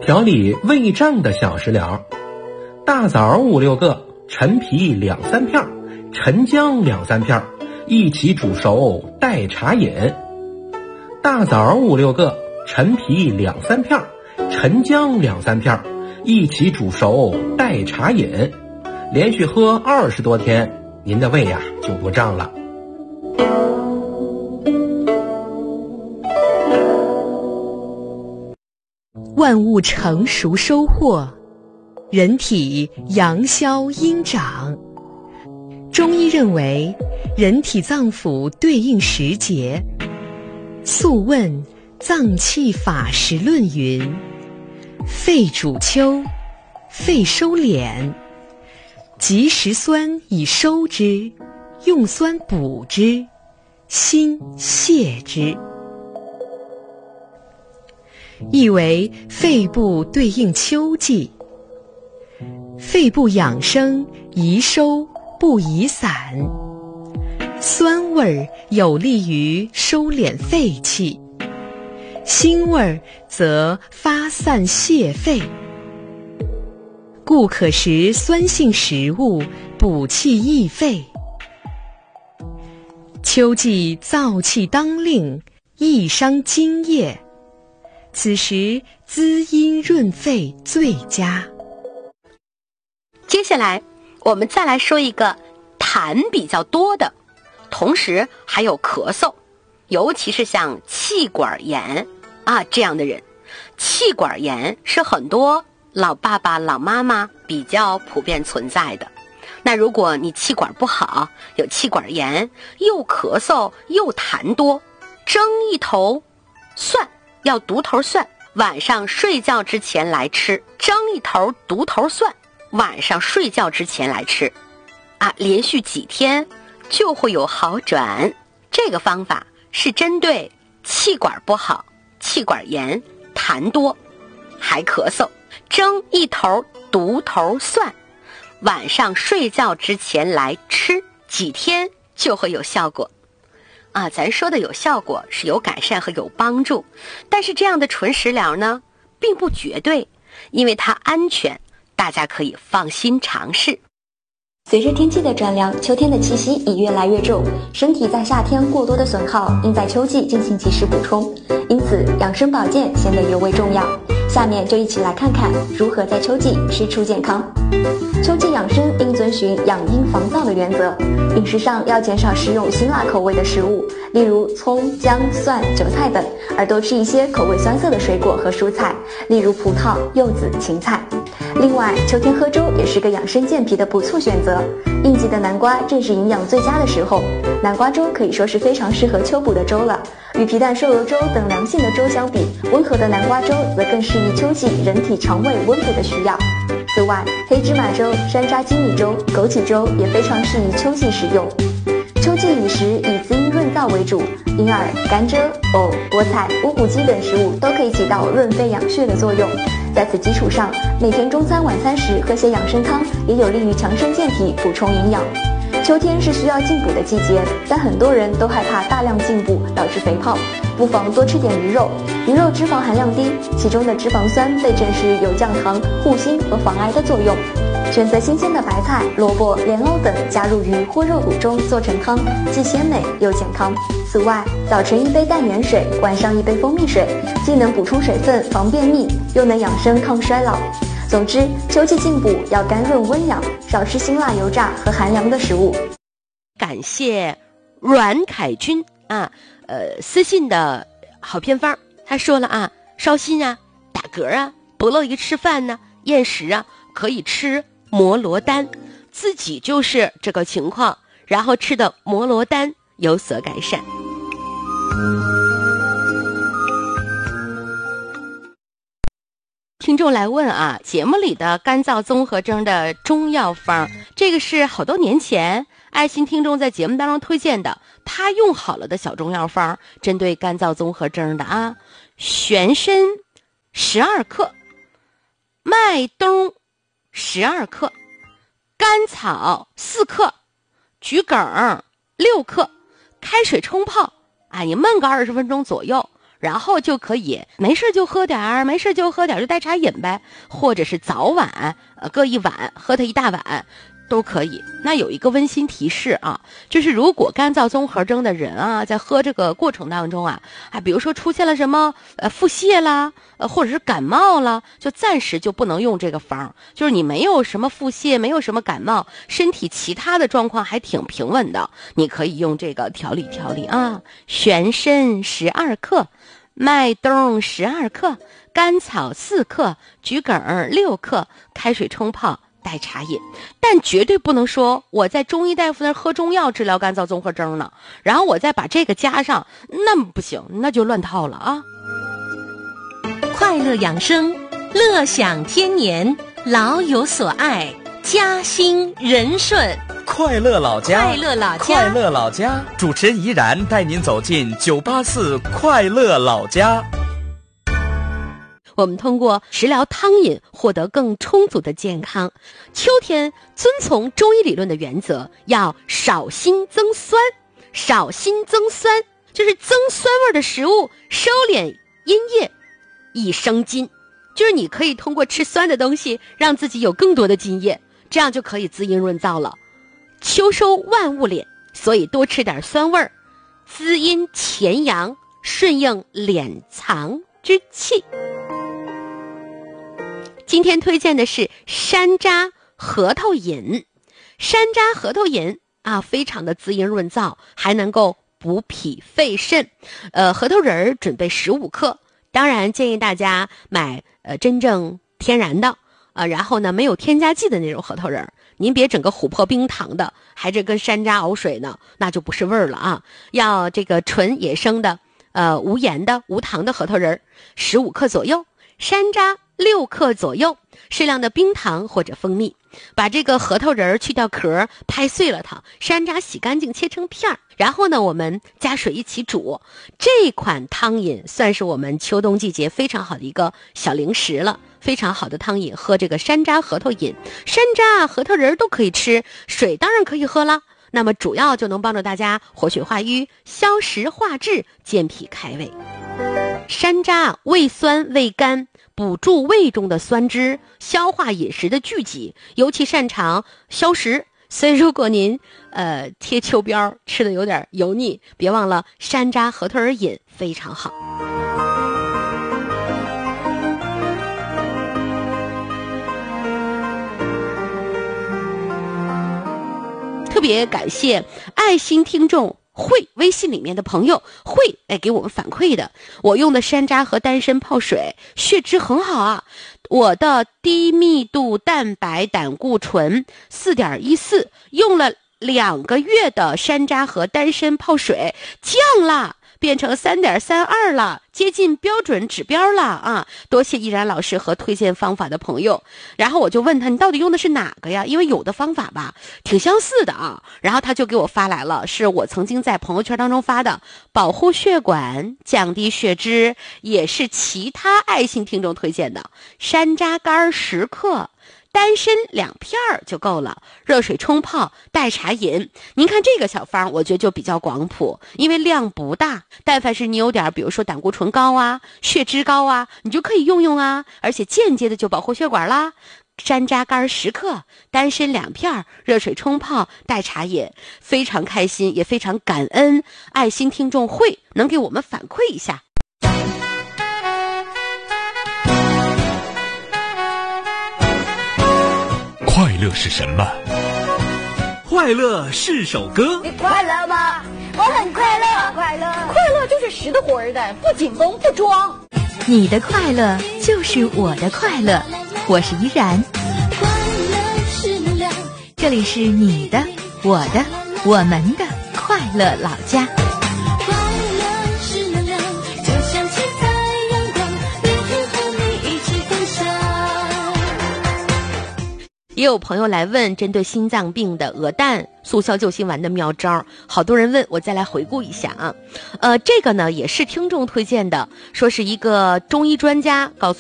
调理胃胀的小食疗：大枣5、6个，陈皮2、3片，陈姜2、3片，一起煮熟代茶饮。大枣5、6个，陈皮2、3片，陈姜2、3片，一起煮熟代茶饮。连续喝20多天，您的胃就不胀了。 万物成熟收获，人体阳消阴长。中医认为，人体脏腑对应时节。素问《脏气法实论》云：肺主秋，肺收敛，及时酸以收之，用酸补之，心泻之。意为肺部对应秋季，肺部养生宜收不宜散，酸味有利于收敛肺气，辛味则发散泄肺，故可食酸性食物补气益肺。秋季燥气当令，易伤津液，此时滋阴润肺最佳。 接下来我们再来说一个痰比较多的，同时还有咳嗽，尤其是像气管炎这样的人。气管炎是很多老爸爸老妈妈比较普遍存在的。那如果你气管不好，有气管炎，又咳嗽又痰多，蒸一头蒜，要独头蒜，晚上睡觉之前来吃，蒸一头独头蒜，晚上睡觉之前来吃连续几天就会有好转。这个方法是针对气管不好、气管炎、痰多还咳嗽，蒸一头独头蒜，晚上睡觉之前来吃，几天就会有效果咱说的有效果是有改善和有帮助，但是这样的纯食疗呢并不绝对，因为它安全，大家可以放心尝试。 随着天气的转凉，秋天的气息已越来越重，身体在夏天过多的损耗应在秋季进行及时补充，因此养生保健显得尤为重要。下面就一起来看看如何在秋季吃出健康。秋季养生应遵循养阴防燥的原则，饮食上要减少食用辛辣口味的食物，例如葱、姜、蒜、韭菜等，而多吃一些口味酸涩的水果和蔬菜，例如葡萄、柚子、芹菜。另外，秋天喝粥也是个养生健脾的不错选择。应季的南瓜正是营养最佳的时候，南瓜粥可以说是非常适合秋补的粥了。与皮蛋瘦肉粥等凉性的粥相比，温和的南瓜粥则更适宜秋季人体肠胃温补的需要。此外，黑芝麻粥、山楂鸡米粥、枸杞粥也非常适宜秋季食用。秋季饮食以滋阴润燥为主，因而甘蔗、藕、菠菜、乌骨鸡等食物都可以起到润肺养血的作用。在此基础上，每天中餐晚餐时喝些养生汤，也有利于强身健体、补充营养。秋天是需要进补的季节，但很多人都害怕大量进补导致肥胖，不妨多吃点鱼肉。鱼肉脂肪含量低，其中的脂肪酸被证实有降糖、护心和防癌的作用。选择新鲜的白菜、萝卜、莲藕等加入鱼或肉卤中做成汤，既鲜美又健康。此外，早晨1杯淡盐水，晚上1杯蜂蜜水，既能补充水分防便秘，又能养生抗衰老。总之，秋季进补要甘润温养，少吃辛辣油炸和寒凉的食物。 感谢阮凯军私信的好偏方，他说了烧心打嗝不乐意吃饭厌食可以吃摩罗丹，自己就是这个情况，然后吃的摩罗丹有所改善。听众来问节目里的干燥综合征的中药方，这个是好多年前爱心听众在节目当中推荐的，他用好了的小中药方，针对干燥综合征的玄参12克，麦冬12克，甘草4克，桔梗6克，开水冲泡你焖个20分钟左右， 然后就可以没事就喝点儿，没事就喝点儿，就代茶饮呗，或者是早晚各一碗，喝它一大碗都可以。那有一个温馨提示啊，就是如果干燥综合征的人啊，在喝这个过程当中啊，比如说出现了什么腹泻啦，或者是感冒啦，就暂时就不能用这个方。就是你没有什么腹泻，没有什么感冒，身体其他的状况还挺平稳的，你可以用这个调理啊。玄参12克，麦冬12克，甘草4克，桔梗6克，开水冲泡代茶饮。但绝对不能说我在中医大夫那儿喝中药治疗干燥综合征呢，然后我再把这个加上，那不行，那就乱套了啊。 快乐养生，乐享天年，老有所爱，家兴人顺。 快乐老家， 快乐老家， 快乐老家，主持人怡然带您走进984快乐老家。 我们通过食疗汤饮获得更充足的健康。秋天遵从中医理论的原则，要少辛增酸。少辛增酸就是增酸味的食物，收敛阴液，以生津。就是你可以通过吃酸的东西让自己有更多的津液，这样就可以滋阴润燥了。秋收万物敛，所以多吃点酸味儿，滋阴潜阳，顺应敛藏之气。今天推荐的是山楂核桃饮。山楂核桃饮非常的滋阴润燥，还能够补脾肺肾。核桃仁准备15克，当然建议大家买真正天然的然后呢没有添加剂的那种核桃仁，您别整个琥珀冰糖的，还这跟山楂熬水呢，那就不是味儿了啊。要这个纯野生的无盐的无糖的核桃仁15克左右，山楂6克左右，适量的冰糖或者蜂蜜。把这个核桃仁去掉壳，拍碎了它，山楂洗干净切成片儿，然后呢我们加水一起煮。这款汤饮算是我们秋冬季节非常好的一个小零食了，非常好的汤饮，喝这个山楂核桃饮。山楂核桃仁都可以吃，水当然可以喝了，那么主要就能帮助大家活血化瘀，消食化滞，健脾开胃。山楂味酸味甘，补助胃中的酸汁，消化饮食的聚集，尤其擅长消食。所以如果您贴秋膘吃的有点油腻，别忘了山楂核桃仁饮非常好。特别感谢爱心听众会微信里面的朋友会给我们反馈的，我用的山楂和丹参泡水，血脂很好啊。我的低密度蛋白胆固醇 4.14， 用了2个月的山楂和丹参泡水降了，变成 3.32 了，接近标准指标了啊！多谢依然老师和推荐方法的朋友。然后我就问他，你到底用的是哪个呀？因为有的方法吧挺相似的啊。然后他就给我发来了，是我曾经在朋友圈当中发的，保护血管，降低血脂，也是其他爱心听众推荐的。山楂干10克，丹参2片就够了，热水冲泡代茶饮。您看这个小方我觉得就比较广谱，因为量不大，但凡是你有点比如说胆固醇高啊，血脂高啊，你就可以用啊，而且间接的就保护血管啦。山楂干10克，丹参2片，热水冲泡代茶饮。非常开心，也非常感恩爱心听众会能给我们反馈一下。 快乐是什么？ 快乐是首歌。 你快乐吗？我很快乐，快乐就是实的活的，不紧绷不装。 你的快乐就是我的快乐，我是依然。这里是你的、我的、我们的快乐老家。 也有朋友来问针对心脏病的鹅蛋速效救心丸的妙招，好多人问，我再来回顾一下啊。这个呢也是听众推荐的，说是一个中医专家告诉